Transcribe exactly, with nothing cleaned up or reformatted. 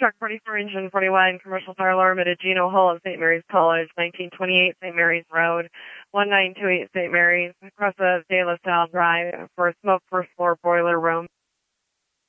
Truck forty-four, engine forty-one, commercial fire alarm at Ageno Hall of Saint Mary's College, nineteen twenty-eight Saint Mary's Road, one nine two eight Saint Mary's, across the De La Salle Drive for smoke first floor boiler room.